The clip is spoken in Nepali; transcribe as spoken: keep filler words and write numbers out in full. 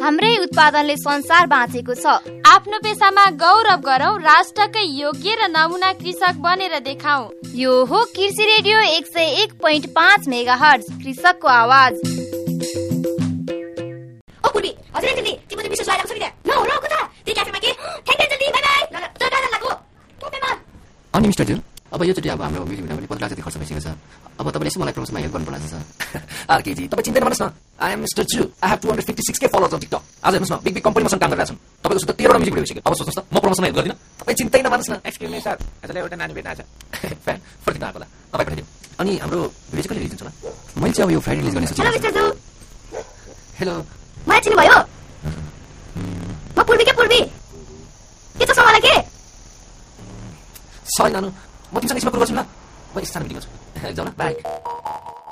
हाम्रै उत्पादनले संसार बाँचेको छ। आफ्नो पेसामा गौरव गरौं, राष्ट्रकै योग्य र नमुना कृषक बनेर देखाऊ। यो हो कृषि रेडियो एक सय एक पोइन्ट पाँच मेगा हर्ज, कृषकको आवाज। ओ पूर्वी, हजुर एकचोटि तिम्रो विशेष लाइराम छ नि त्यहाँ। ल ल कता? त्यही क्याफेमा के? थ्याङ्क यू जल्दी, बाइ बाइ। ल ल, चल चल लागो। क्याफेमा। अनि मिस्टर ज्यू, अब योचोटि अब हाम्रो भिडियोमा पनि पन्ध्र लाख जति खर्च भइसकेको छ। अब तपाईँले यसो मलाई प्रमोसनमा हेल्प गर्नुपर्ने छ। आरकेजी, तपाईँ चिन्ता नगर्नुहोस् न। आई एम मिस्टर ज्यू। I have two hundred fifty six के फलोवर्स अन टिकटक। आज हेर्नुहोस् न, बिग बिग कम्पनीमा काम गरिरहेको छौँ। तपाईँको सुध तेह्रवटा म्युजिक भिडियो भइसक्यो। अब सोच्नुहोस् न, म प्रमोसनमा हेल्प गर्दिनँ। तपाईँ चिन्तै नमान्नुहोस् न। एक्सक्युज मी सर, हजुरलाई एउटा नानी भेट्न छ। फ्यान फर्किँदा आएको होला, तपाईँ पठाइदियो। अनि हाम्रो भिडियो चाहिँ कहिले रिलिज हुन्छ होला? मैले चाहिँ अब यो फ्राइडे रिलिज गर्ने सोचेको छु। हेलो मिस्टर ज्यू। हेलो, मलाई चिन्नुभयो? म पूर्वी के पूर्वी? के छ मलाई के? सरी नानु, म तिमीसँग एकछिनमा कुरा गर्छु ल। म स्थान मिटिङ गर्छु। जाऊ न, बाई।